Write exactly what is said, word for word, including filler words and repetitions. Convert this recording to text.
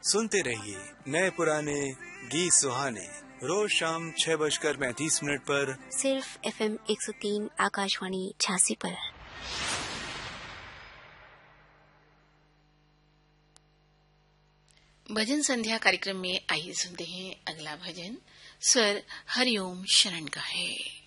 सुनते रहिए नए पुराने गीत सुहाने, रोज शाम छह बजकर पैंतीस मिनट पर, सिर्फ एफ एम एक सौ तीन आकाशवाणी झांसी पर। भजन संध्या कार्यक्रम में आइए सुनते हैं अगला भजन। स्वर हरिओम शरण का है।